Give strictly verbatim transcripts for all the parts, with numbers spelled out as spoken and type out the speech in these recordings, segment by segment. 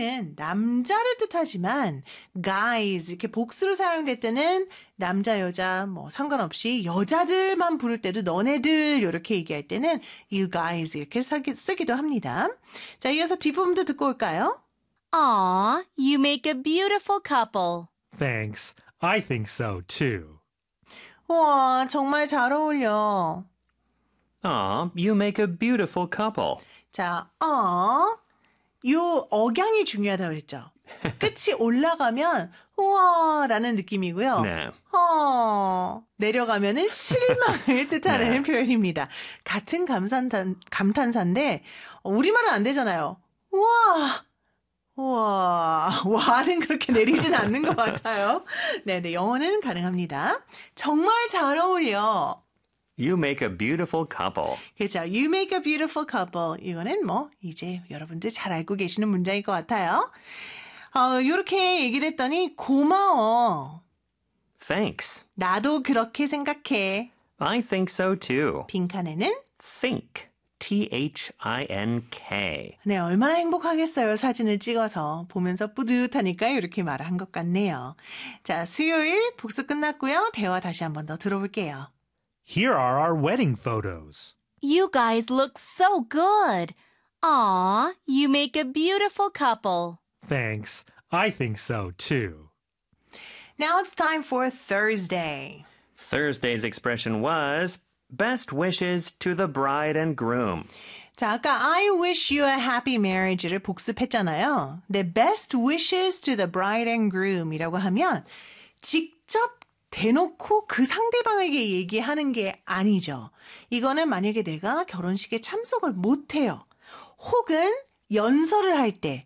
guy는 남자를 뜻하지만 guys 이렇게 복수로 사용될 때는 남자 여자 뭐 상관없이 여자들만 부를 때도 너네들 이렇게 얘기할 때는 you guys 이렇게 쓰기, 쓰기도 합니다. 자, 이어서 뒷부분도 듣고 올까요? Aw, you make a beautiful couple. Thanks. I think so, too. 우와, 정말 잘 어울려. Aw, you make a beautiful couple. 자, 어, 요 억양이 중요하다고 그랬죠. 끝이 올라가면 우와 라는 느낌이고요. 네. 어, 내려가면은 실망을 뜻하는 네. 표현입니다. 같은 감탄, 감탄사인데 우리말은 안 되잖아요. 우와, 우와, 와는 그렇게 내리진 않는 것 같아요. 네네, 영어는 가능합니다. 정말 잘 어울려. You make a beautiful couple. 그렇죠. You make a beautiful couple. 이거는 뭐 이제 여러분들 잘 알고 계시는 문장일 것 같아요. 어, 이렇게 얘기를 했더니 고마워. Thanks. 나도 그렇게 생각해. I think so too. 빈칸에는 Think. T H I N K. 네, 얼마나 행복하겠어요. 사진을 찍어서 보면서 뿌듯하니까 이렇게 말을 한 것 같네요. 자, 수요일 복습 끝났고요. 대화 다시 한 번 더 들어볼게요. Here are our wedding photos. You guys look so good. Aw, you make a beautiful couple. Thanks. I think so, too. Now it's time for Thursday. Thursday's expression was best wishes to the bride and groom. 자, 아까 I wish you a happy marriage를 복습했잖아요. 근데 best wishes to the bride and groom이라고 하면 직접 대놓고 그 상대방에게 얘기하는 게 아니죠. 이거는 만약에 내가 결혼식에 참석을 못해요. 혹은 연설을 할 때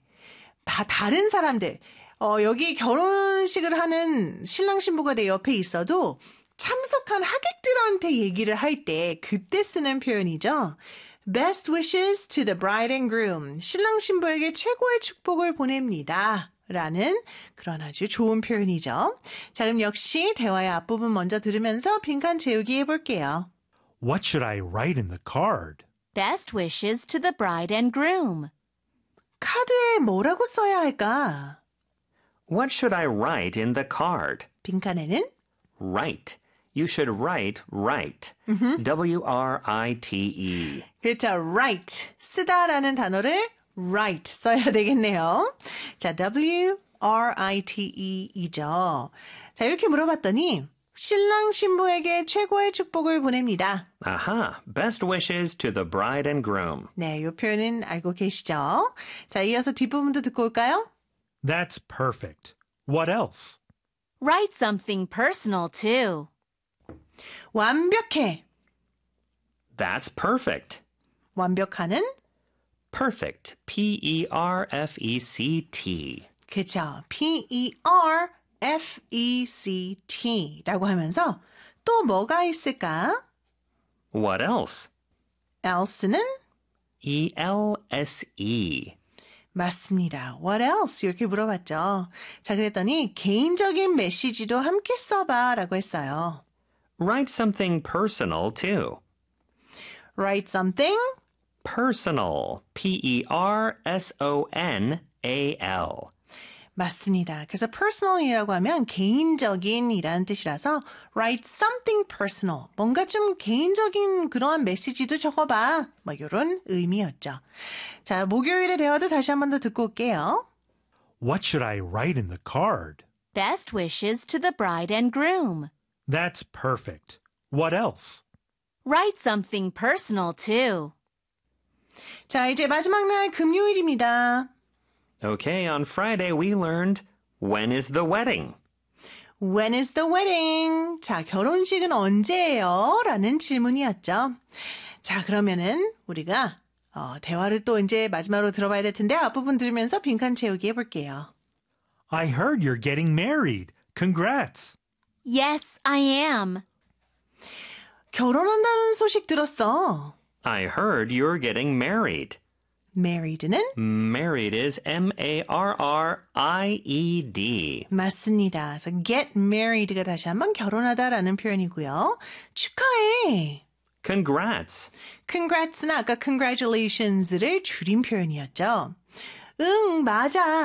다른 사람들 어, 여기 결혼식을 하는 신랑 신부가 내 옆에 있어도 참석한 하객들한테 얘기를 할 때 그때 쓰는 표현이죠. Best wishes to the bride and groom. 신랑 신부에게 최고의 축복을 보냅니다. 라는 그런 아주 좋은 표현이죠. 자, 그럼 역시 대화의 앞부분 먼저 들으면서 빈칸 채우기 해볼게요. What should I write in the card? Best wishes to the bride and groom. 카드에 뭐라고 써야 할까? What should I write in the card? 빈칸에는 Write. You should write right. W R I T E. 그렇죠. write. 쓰다라는 단어를 write 써야 되겠네요. 자, W R I T E이죠. 자, 이렇게 물어봤더니 신랑 신부에게 최고의 축복을 보냅니다. Aha. Best wishes to the bride and groom. 네, 이 표현은 알고 계시죠? 자, 이어서 뒷부분도 듣고 올까요? That's perfect. What else? Write something personal too. 완벽해. That's perfect. 완벽하는 Perfect. P E R F E C T. 그쵸. P E R F E C T라고 하면서 또 뭐가 있을까? What else? else는 E L S E. 맞습니다. What else? 이렇게 물어봤죠. 자, 그랬더니 개인적인 메시지도 함께 써봐 라고 했어요. Write something personal too. Write something Personal. P E R S O N A L. 맞습니다. 그래서 personal이라고 하면 개인적인이라는 뜻이라서 write something personal. 뭔가 좀 개인적인 그러한 메시지도 적어봐. 뭐 이런 의미였죠. 자, 목요일의 대화도 다시 한 번 더 듣고 올게요. What should I write in the card? Best wishes to the bride and groom. That's perfect. What else? Write something personal too. 자, 이제 마지막 날 금요일입니다. Okay, on Friday we learned when is the wedding? When is the wedding? 자, 결혼식은 언제예요? 라는 질문이었죠. 자, 그러면은 우리가 어, 대화를 또 이제 마지막으로 들어봐야 될 텐데 앞부분 들으면서 빈칸 채우기 해볼게요. I heard you're getting married. Congrats. Yes, I am. 결혼한다는 소식 들었어. I heard you're getting married. married는 Married is M A R R I E D. 맞습니다. 그래서 get married가 다시 한번 결혼하다라는 표현이고요. 축하해. Congrats. congrats는 아까 congratulations를 줄인 표현이었죠. 응, 맞아.